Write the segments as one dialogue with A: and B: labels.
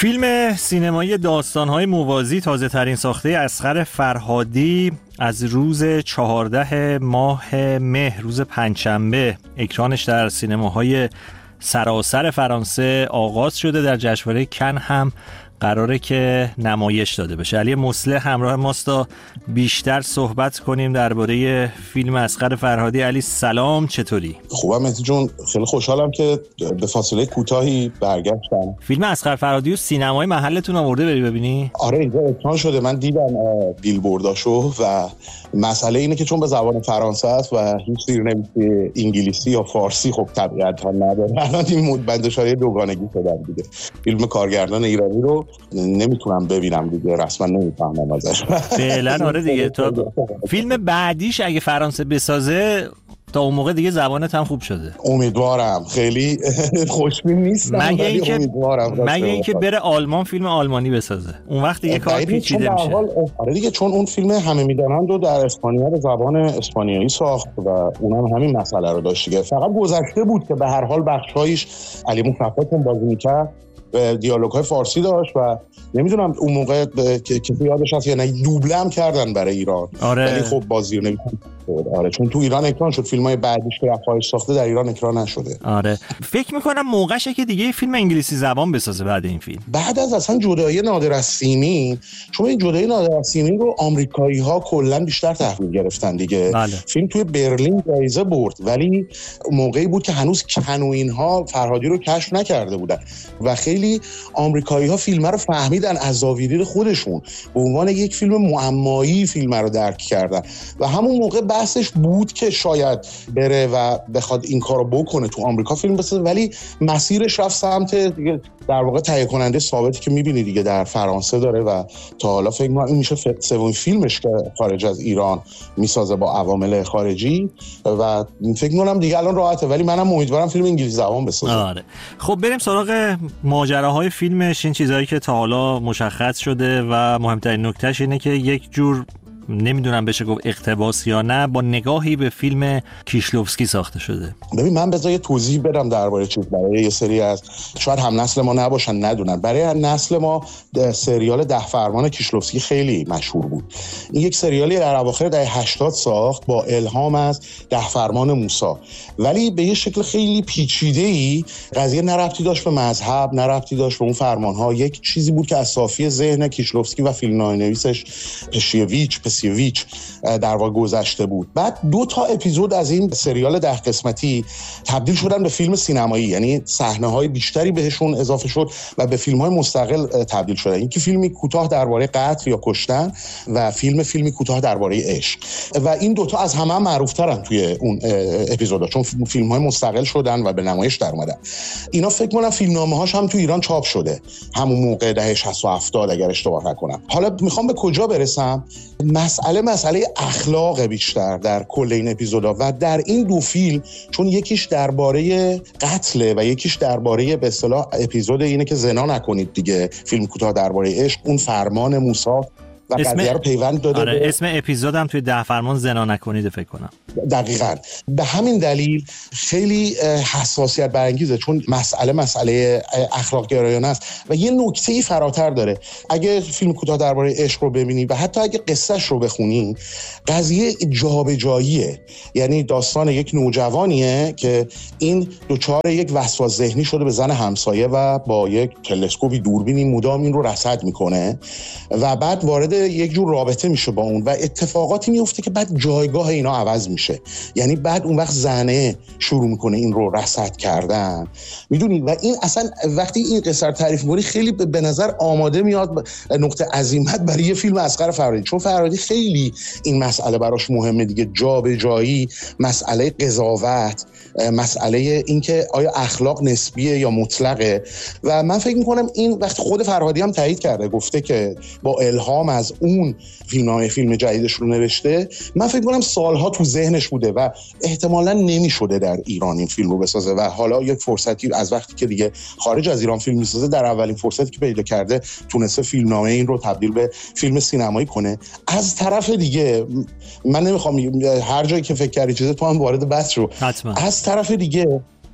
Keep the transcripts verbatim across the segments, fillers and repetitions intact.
A: فیلم سینمایی داستان‌های موازی تازه ترین ساخته اصغر فرهادی از روز چهارده ماه مهر، روز پنجشنبه، اکرانش در سینماهای سراسر فرانسه آغاز شده. در جشنواره کن هم قراره که نمایش داده بشه. علی مصلح همراه ماست تا بیشتر صحبت کنیم درباره فیلم اصغر فرهادی. علی سلام، چطوری؟
B: خوبم مهدی جون، خیلی خوشحالم که به فاصله کوتاهی برگشتم.
A: فیلم اصغر فرهادی رو سینمای محلتون آورده بری ببینی؟
B: آره اینجا اکران شده، من دیدم بیلبورداشو و مسئله اینه که چون به زبان فرانسه است و هیچ زیرنویسی انگلیسی یا فارسی خب طبیعتا نداره، الان این مدبندشاری دوگانگی شدن دیگه. فیلم کارگردان ایرانی رو نمیتونم ببینم دیگه، رسما نمیفهمم ازش
A: فعلا. آره دیگه، تا فیلم بعدیش اگه فرانسه بسازه تا اون موقع دیگه زبانت هم خوب شده.
B: امیدوارم. خیلی خوشبین نیستم
A: مگه
B: ولی
A: اینکه
B: امیدوارم
A: مگه اینکه بره آلمان فیلم آلمانی بسازه، اون وقت دیگه کار پیچیده میشه.
B: آره دیگه، چون اون فیلم همه میدانند رو در اسپانیا به زبان اسپانیایی ساخت و اونم همین مسئله رو داشت دیگه. فقط گذشته بود که به هر حال بخشایش علی مصطفی بازی میکرد، دیالوگ‌های فارسی داشت و نمیدونم اون موقع که کسی یادش هست یا نه دوبله هم کردن برای ایران.
A: آره.
B: ولی خب بازی رو نمی‌کنه. آره چون تو ایران اکران شد، فیلم‌های بعدیش که رفایش ساخته در ایران اکران نشده.
A: آره فکر می‌کنم موقعشه که دیگه فیلم انگلیسی زبان بسازه بعد این فیلم.
B: بعد از اصلا جدایی نادر از سیمین، چون این جدایی نادر از سیمین رو آمریکایی‌ها کلاً بیشتر تحویل گرفتن دیگه.
A: بله.
B: فیلم توی برلین جایزه برد، ولی موقعی بود که هنوز کنوین‌ها فرهادی رو کشف نکرده بودن و خیلی آمریکایی‌ها فیلم رو فهمیدن از زاویه خودشون، به عنوان یک فیلم معمایی فیلم رو درک کردن و همون موقع بحثش بود که شاید بره و بخواد این کارو بکنه تو آمریکا فیلم بسازه، ولی مسیرش رفت سمت دیگه در واقع تهیه کننده ثابتی که می‌بینی دیگه در فرانسه داره و تا حالا فکر می‌کنم این میشه سومین فیلمش که خارج از ایران میسازه با عوامل خارجی و فکر می‌کنم دیگه الان راحته، ولی منم امیدوارم فیلم انگلیسی زبان بسازه.
A: آره خب بریم سراغ ماجراهای فیلمش. این چیزایی که تا حالا مشخص شده و مهمترین نکتهش اینه که یک جور نمیدونم بشه گفت اقتباس یا نه، با نگاهی به فیلم کیشلوفسکی ساخته شده.
B: ببین من بذار یه توضیح بدم درباره چیز، برای یه سری از شاید هم نسل ما نباشن ندونن. برای نسل ما سریال ده فرمان کیشلوفسکی خیلی مشهور بود. این یک سریالی در اواخر دهه هشتاد ساخت با الهام از ده فرمان موسی، ولی به یه شکل خیلی پیچیده‌ای. قضیه نه ربطی داشت به مذهب، نه ربطی داشت به اون فرمان‌ها، یک چیزی بود که از صافی ذهن کیشلوفسکی و فیلمنامه‌نویسش پشیویچ پسیویچ در واقع گذشته بود. بعد دو تا اپیزود از این سریال ده قسمتی تبدیل شدن به فیلم سینمایی، یعنی صحنه‌های بیشتری بهشون اضافه شد و به فیلم‌های مستقل تبدیل شدن. یکی فیلمی کوتاه درباره قتل یا کشتن و فیلم فیلمی کوتاه درباره عشق و این دوتا از همه معروف‌ترن توی اون اپیزودا، چون فیلم‌های مستقل شدن و به نمایش در اومدن. اینا فکر کنم فیلمنامه‌هاش هم تو ایران چاپ شده همون موقع دهه شصت و هفتاد اگر اشتباه نکنم. حالا میخوام به کجا برسم؟ مسئله مسئله اخلاق بیشتر در کل این اپیزودا و در این دو فیلم، چون یکیش درباره قتل و یکیش درباره به اصطلاح اپیزود اینه که زنا نکنید دیگه، فیلم کوتاه درباره عشق، اون فرمان موسی و قضیه رو پیوند داده.
A: آره
B: به...
A: اسم اپیزودم توی ده فرمان زنا نکنید فکر کنم.
B: دقیقاً به همین دلیل خیلی حساسیت برانگیزه، چون مسئله مسئله اخلاق گرایانه است و یه نکته‌ای فراتر داره. اگه فیلم کوتاه درباره عشق رو ببینی و حتی اگه قصهش رو بخونی، قضیه جابجاییه. یعنی داستان یک نوجوانیه که این دچار یک وسواس ذهنی شده به زن همسایه و با یک تلسکوپی دوربینی مدام این رو رصد میکنه و بعد وارد یک جور رابطه میشه با اون و اتفاقاتی میفته که بعد جایگاه اینا عوض میشه. یعنی بعد اون وقت زنه شروع میکنه این رو رصد کردن، میدونی، و این اصلا وقتی این قصه رو تعریف می‌کنی خیلی به نظر آماده میاد نقطه عظیمت برای یه فیلم اصغر فرهادی، چون فرهادی خیلی این مسئله براش مهمه دیگه، جابجایی، مسئله قضاوت، مسئله اینکه آیا اخلاق نسبیه یا مطلقه. و من فکر میکنم این وقت خود فرهادی هم تایید کرده، گفته که با الهام از اون فیلمنامه فیلم جدیدش رو نوشته. من فکر میکنم سالها تو ذهنش بوده و احتمالاً نمیشده در ایران این فیلم رو بسازه و حالا یک فرصتی از وقتی که دیگه خارج از ایران فیلم میسازه، در اولین فرصتی که پیدا کرده تونسته فیلمنامه این رو تبدیل به فیلم سینمایی کنه. از طرف دیگه من نمیخوام هر جایی که فکر کردی چیزی تو هم وارد بحث رو،
A: حتما.
B: از طرف دیگه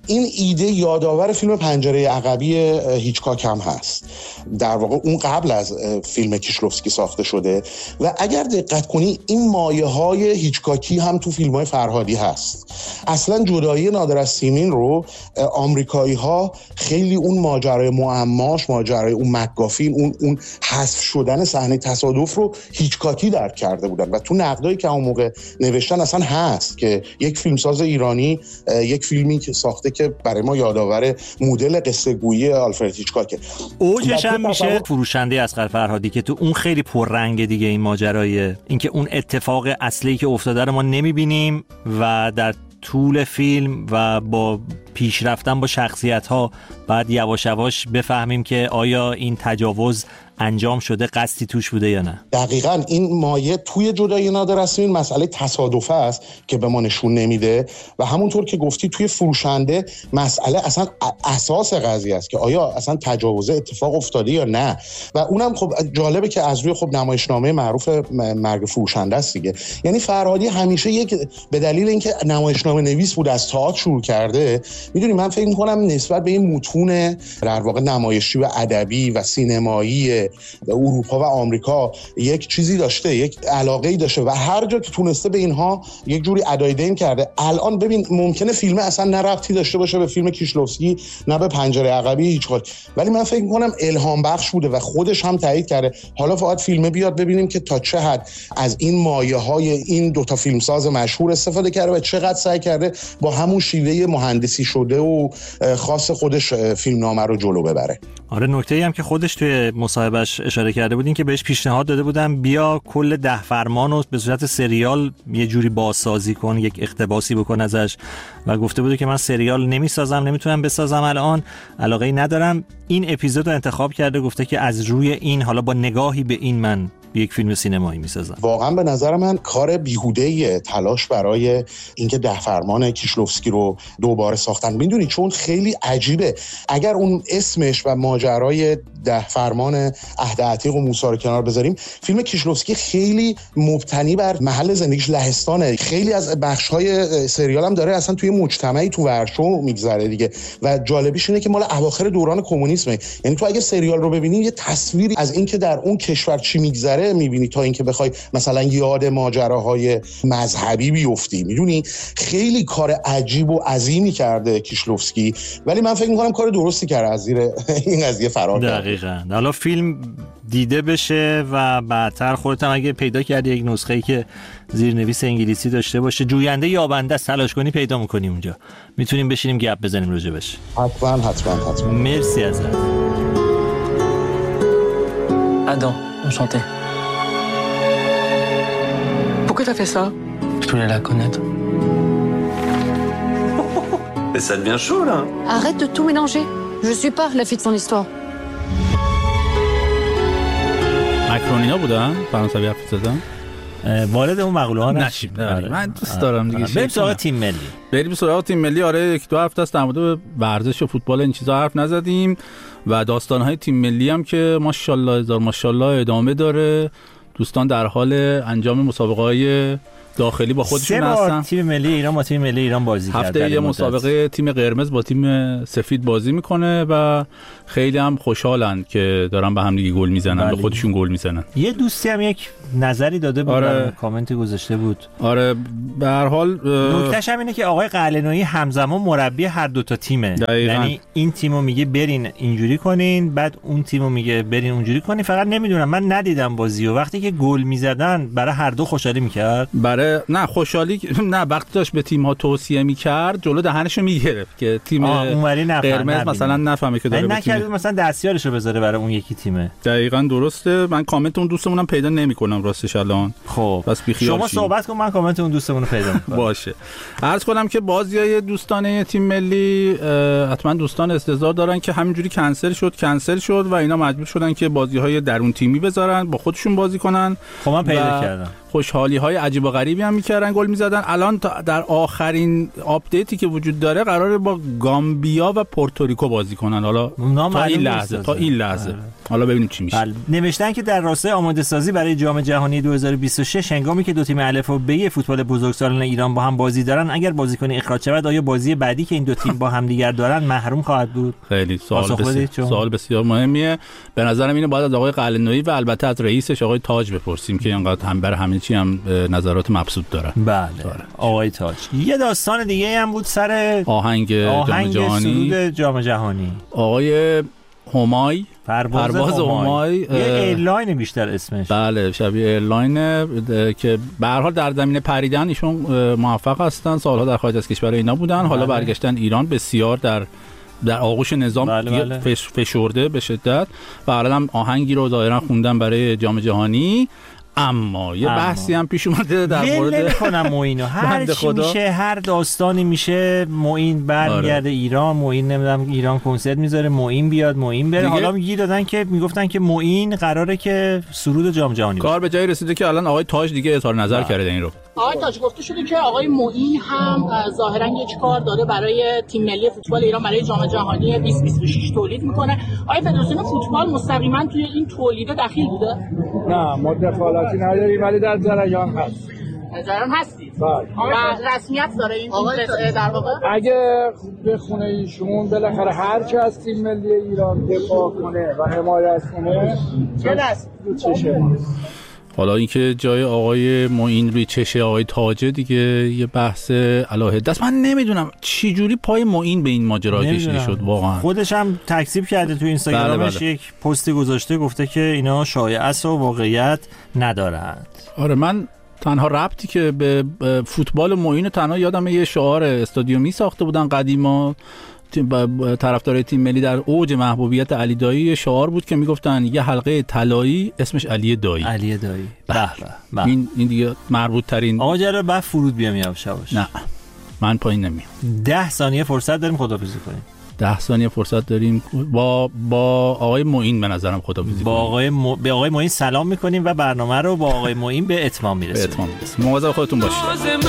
B: این ایده یادآور فیلم پنجره عقبی هیچکاک هم هست. در واقع اون قبل از فیلم کیشلوفسکی ساخته شده و اگر دقت کنی این مایه‌های هیچکاکی هم تو فیلم‌های فرهادی هست. اصلا جدایی نادر از سیمین رو آمریکایی‌ها خیلی اون ماجرای معماش، ماجرای اون مک‌گافین، اون اون حذف شدن صحنه تصادف رو هیچکاکی درک کرده بودن و تو نقدایی که اون موقع نوشتن اصلا هست که یک فیلمساز ایرانی یک فیلمی که ساخته که برای ما یادآور مدل قصه گویی آلفرد هیچکاکه.
A: اوجش هم میشه فروشنده اصغر فرهادی که تو اون خیلی پررنگ دیگه این ماجرای اینکه اون اتفاق اصلی که افتاده رو ما نمیبینیم و در طول فیلم و با پیشرفتن با شخصیت‌ها بعد یواش یواش بفهمیم که آیا این تجاوز انجام شده، قصدی توش بوده یا نه.
B: دقیقاً این مایه توی جدایی نادر از سیمین مسئله تصادفه است که به ما نشون نمیده و همونطور که گفتی توی فروشنده مسئله اصلا اساس قضیه است که آیا اصلا تجاوز اتفاق افتاده یا نه. و اونم خب جالبه که از روی خب نمایشنامه معروف مرگ فروشنده است دیگه. یعنی فرهادی همیشه یک به دلیل اینکه نمایشنامه نویس بود از تئاتر شروع کرده، میدونی من فکر می‌کنم نسبت به این متون در واقع نمایشی و ادبی و سینمایی اروپا و آمریکا یک چیزی داشته، یک علاقه‌ای داشته و هر جا که تونسته به اینها یک جوری ادای دین کرده. الان ببین ممکنه فیلم اصلا نه ربطی داشته باشه به فیلم کیشلوفسکی نه به پنجره عقبی هیچکاک، ولی من فکر می‌کنم الهام بخش بوده و خودش هم تایید کرده. حالا فقط فیلم بیاد ببینیم که تا چه حد از این مایه‌های این دو تا فیلمساز مشهور استفاده کرده و چقدر سعی کرده با همون شیوه مهندسی شده و خاص خودش فیلمنامه رو جلو ببره.
A: آره نکته‌ای هم که خودش توی مصاحبهش اشاره کرده بود این که بهش پیشنهاد داده بودم بیا کل ده فرمان رو به صورت سریال یه جوری بازسازی کن، یک اقتباسی بکن ازش و گفته بود که من سریال نمیسازم، نمیتونم بسازم، الان علاقه‌ای ندارم. این اپیزود رو انتخاب کرده، گفته که از روی این حالا با نگاهی به این من یک فیلم سینمایی میسازم.
B: واقعا به نظر من کار بیهوده‌ایه تلاش برای اینکه ده فرمان کیشلوفسکی رو دوباره ساختن. میدونی چون خیلی عجیبه اگر اون اسمش و ماجرای ده فرمان عهد عتیق و موسی رو کنار بذاریم، فیلم کیشلوفسکی خیلی مبتنی بر محل زندگیش لهستانه. خیلی از بخش‌های سریال هم داره اصلا توی مجتمعی تو ورشو میگذره دیگه و جالبیش اینه که مال اواخر دوران کمونیسمه. یعنی تو اگه سریال رو ببینی یه تصویری از این که در اون کشور چی میگذره میبینی تا اینکه بخوای مثلا یاد ماجراهای مذهبی بیفتی. میدونی خیلی کار عجیب و عظیمی کرده کیشلوفسکی، ولی من فکر می‌کنم کار درستی کرده از زیر این قضیه فرار کرد.
A: دقیقاً. حالا فیلم دیده بشه و بعدتر خودت هم اگه پیدا کردی یک نسخه‌ای که زیرنویس انگلیسی داشته باشه، جوینده یابنده است، تلاش کنی پیدا می‌کنی اونجا، میتونیم بشینیم گپ بزنیم راجبش.
B: حتما حتما حتما.
A: مرسی ازت.
C: Adam, enchanté.
D: Pourquoi t'as fait ça?
C: Je voulais la connaître.
E: Mais ça devient chaud là.
D: Arrête de tout mélanger. Je suis pas la fille de son histoire.
F: مکرونینا بودن فرانسوی حرف زدن.
A: وارد اون مقوله ها
F: نشیم. من دوست دارم دیگه.
A: بریم سراغ تیم ملی.
F: بریم سراغ تیم ملی. آره یک دو هفته است در مورد ورزش و فوتبال این چیزا حرف نزدیم و داستان‌های تیم ملی هم که ماشاءالله هزار ماشاءالله ادامه داره. دوستان در حال انجام مسابقه‌های داخلی با خودشون هستن.
A: تیم ملی ایران با تیم ملی ایران بازی کرد.
F: هفته یه مسابقه تیم قرمز با تیم سفید بازی میکنه و خیلی هم خوشحالن که دارن به هم دیگه گل میزنن، به خودشون گل میزنن.
A: یه دوستی هم یک نظری داده بود، آره. کامنتی گذاشته بود.
F: آره به هر حال
A: نکتهش هم اینه که آقای قلعه‌نویی همزمان مربی هر دو تا تیمه.
F: دقیقاً.
A: یعنی این تیمو میگه برین اینجوری کنین، بعد اون تیمو میگه برین اونجوری کنین. فقط نمیدونم، من ندیدم بازیو، وقتی که گل میزدن برای هر دو خوشحالی میکرد.
F: برای نه خوشحالی نه وقتی داشت به تیم ها توصیه میکرد جلو دهنشو میگرفت که تیم قرمز مثلا نفهمه که داره
A: نکرد، مثلا دستیارشو بذاره برای اون یکی تیمه.
F: دقیقاً درسته. من کامنت اون دوستمونم پیدا نمیکنم راستش الان.
A: خب
F: پس بیخیال
A: شما صحبت کن، من کامنت اون دوستمون رو پیدا میکنم.
F: باشه. عرض کنم که بازیای دوستانه تیم ملی حتما دوستان استعداد دارن که همینجوری کنسل شد کنسل شد و اینا مجبور شدن که بازی‌های درون تیمی بذارن با خودشون بازی کنن.
A: خب من پیدا کردم.
F: خوشحالی های عجیب و غریبی هم میکردن، گل میزدن. الان در آخرین آپدیتی که وجود داره قراره با گامبیا و پورتوریکو بازی کنن. حالا تا این لحظه تا این لحظه حالا ببینیم چی میشه.
A: بله. نوشتن که در راستای آماده سازی برای جام جهانی دو هزار و بیست و شش هنگامی که دو تیم الف و ب فوتبال بزرگسالان ایران با هم بازی دارن، اگر بازیکن اخراج شود آیا بازی بعدی که این دو تیم با هم دیگر دارن محروم خواهد بود؟
F: خیلی سوال بسیار سوال بسیار مهمیه. به نظرم اینه باید از آقای قلعه‌نویی و البته از رئیسش آقای تاج بپرسیم که اینقدر هم بر همه چی هم نظرات مبسوط دارن.
A: بله داره. آقای تاج. یه داستان دیگه هم بود سر
F: آهنگ,
A: آهنگ
F: جام جهانی.
A: سرود جام جهانی.
F: آقای همای
A: پرواز, پرواز همای یه ایرلاین بیشتر اسمش.
F: بله شبیه ایرلاینه که به هر حال در زمینه پریدن ایشون موفق هستن. سالها در خارج از کشور اینا بودن. بله. حالا برگشتن ایران، بسیار در در آغوش نظام بله بله. فش فشرده به شدت و الان آهنگی رو ظاهرا خوندن برای جام جهانی. اما یه اما. بحثی هم پیش اومده در مورد
A: نمی‌کنم معینو هر چی میشه، هر داستانی میشه، معین برمیگرده ایران، معین نمیدونم ایران کنسرت میذاره، معین بیاد معین بره. حالا میگی دادن که میگفتن که معین قراره که سرود جام جهانی
F: کار به جایی رسیده که الان آقای تاج دیگه اظهار نظر کرده این رو.
G: آقای تاج گفته شده که آقای معین هم ظاهرا یک کار داره برای تیم ملی فوتبال ایران برای جام جهانی بیست بیست و شش تولید میکنه. آیا فدراسیون فوتبال مستقیما توی این تولید دخیل بوده؟
H: نه، ما دخالتی نداریم ولی در جریان هست.
G: در جریان هستید؟ و رسمیت داره این قصه در واقع؟
H: اگه به خونه ایشون بالاخره هر چی از تیم ملی ایران دفاع کنه و حمایت کنه چه دست رو چشه.
F: حالا اینکه جای آقای معین روی چشه آقای تاجه دیگه یه بحث علاهه است. من نمیدونم چی جوری پای معین به این ماجرا کشیده شد واقعا.
A: خودش هم تکذیب کرده تو اینستاگرامش. بله بله. یک پستی گذاشته گفته که اینا شایعه است و واقعیت ندارند.
F: آره من تنها ربطی که به فوتبال معین تنها یادم یه شعار استادیومی ساخته بودن قدیما طرفدارای تیم ملی در اوج محبوبیت علی دایی، شعار بود که میگفتن یه حلقه طلایی اسمش علی دایی.
A: علی دایی. به به.
F: این این دیگه مربوط ترین.
A: آقا جلو بعد فرود بیام یواش یواش.
F: نه من پایین نمیام.
A: ده ثانیه فرصت داریم خدافظی کنیم.
F: ده ثانیه فرصت داریم با با آقای معین به نظرم خدافظی کنیم.
A: با آقای م... به آقای معین سلام میکنیم و برنامه رو با آقای معین به اتمام میرسونیم.
F: به اتمام میرسونیم. مواظب خودتون باشید.